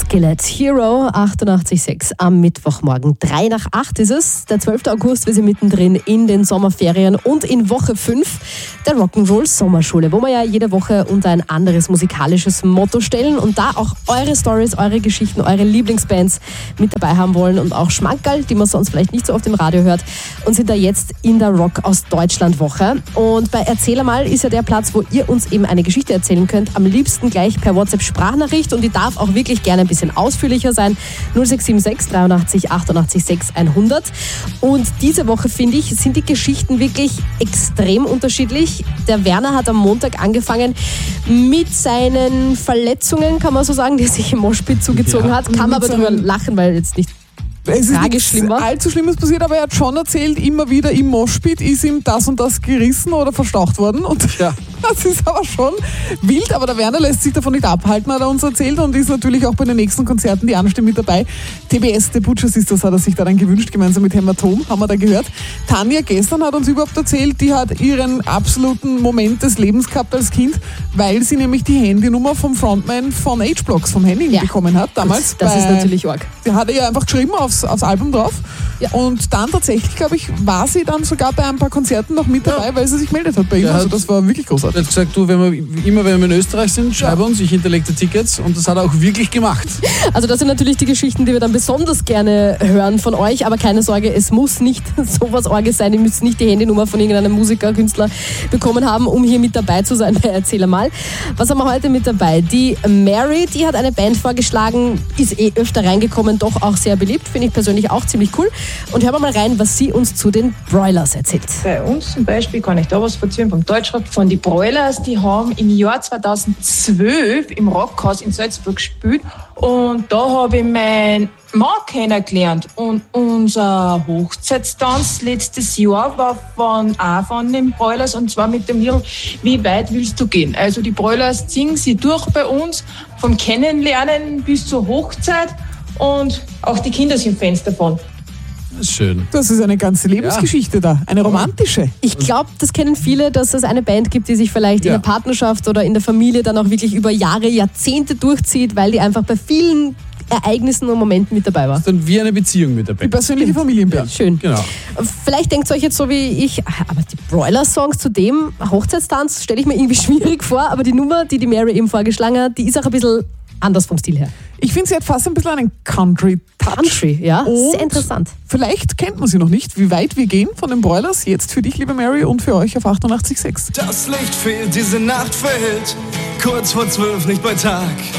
Skillet, Hero 88.6 am Mittwochmorgen. 7:03 ist es, der 12. August, wir sind mittendrin in den Sommerferien und in Woche 5 der Rock'n'Roll Sommerschule, wo wir ja jede Woche unter ein anderes musikalisches Motto stellen und da auch eure Stories, eure Geschichten, eure Lieblingsbands mit dabei haben wollen und auch Schmankerl, die man sonst vielleicht nicht so oft im Radio hört, und sind da jetzt in der Rock aus Deutschland Woche. Und bei Erzähl mal ist ja der Platz, wo ihr uns eben eine Geschichte erzählen könnt, am liebsten gleich per WhatsApp-Sprachnachricht, und die darf auch wirklich gerne ein bisschen ausführlicher sein. 0676 83 88 6 100. Und diese Woche, finde ich, sind die Geschichten wirklich extrem unterschiedlich. Der Werner hat am Montag angefangen mit seinen Verletzungen, kann man so sagen, die sich im Moshpit zugezogen hat. Kann man aber drüber lachen, weil jetzt nicht es ist nichts allzu Schlimmes passiert, aber er hat schon erzählt, immer wieder im Moshpit ist ihm das und das gerissen oder verstaucht worden. Und das ist aber schon wild, aber der Werner lässt sich davon nicht abhalten, hat er uns erzählt, und ist natürlich auch bei den nächsten Konzerten, die anstehen, mit dabei. TBS, The Butcher Sisters, hat er sich da dann gewünscht, gemeinsam mit Hämatom, haben wir da gehört. Tanja gestern hat uns überhaupt erzählt, die hat ihren absoluten Moment des Lebens gehabt als Kind, weil sie nämlich die Handynummer vom Frontman von H-Blocks, vom Henning, bekommen hat. Damals. Das ist natürlich arg. Der hat ihr einfach geschrieben aufs Album drauf. Ja. Und dann tatsächlich, glaube ich, war sie dann sogar bei ein paar Konzerten noch mit dabei, weil sie sich gemeldet hat bei ihm. Also das war wirklich großartig. Er hat gesagt, du, wenn wir in Österreich sind, schreib uns, ich hinterlege die Tickets, und das hat er auch wirklich gemacht. Also das sind natürlich die Geschichten, die wir dann besonders gerne hören von euch, aber keine Sorge, es muss nicht sowas Orges sein, ihr müsst nicht die Handynummer von irgendeinem Musiker, Künstler bekommen haben, um hier mit dabei zu sein bei Erzähl mal. Was haben wir heute mit dabei? Die Mary, die hat eine Band vorgeschlagen, ist öfter reingekommen, doch auch sehr beliebt, finde ich persönlich auch ziemlich cool. Und hören wir mal rein, was sie uns zu den Broilers erzählt. Bei uns zum Beispiel kann ich da was erzählen vom Deutschrap. Von den Broilers, die haben im Jahr 2012 im Rockhaus in Salzburg gespielt. Und da habe ich meinen Mann kennengelernt. Und unser Hochzeitstanz letztes Jahr war von den Broilers, und zwar mit dem Lied Wie weit willst du gehen? Also die Broilers ziehen sie durch bei uns, vom Kennenlernen bis zur Hochzeit. Und auch die Kinder sind Fans davon. Schön. Das ist eine ganze Lebensgeschichte da, eine romantische. Ich glaube, das kennen viele, dass es eine Band gibt, die sich vielleicht in der Partnerschaft oder in der Familie dann auch wirklich über Jahre, Jahrzehnte durchzieht, weil die einfach bei vielen Ereignissen und Momenten mit dabei war. Das ist dann wie eine Beziehung mit dabei. Die persönliche Familienband. Ja, schön. Genau. Vielleicht denkt ihr euch jetzt so wie ich, aber die Broilers-Songs zu dem Hochzeitstanz stelle ich mir irgendwie schwierig vor, aber die Nummer, die Mary eben vorgeschlagen hat, die ist auch ein bisschen anders vom Stil her. Ich finde, sie hat fast ein bisschen einen Country-Touch. Country, ja, und sehr interessant. Vielleicht kennt man sie noch nicht. Wie weit wir gehen von den Broilers. Jetzt für dich, liebe Mary, und für euch auf 88.6. Das Licht fehlt, diese Nacht verhält. Kurz vor 12, nicht bei Tag.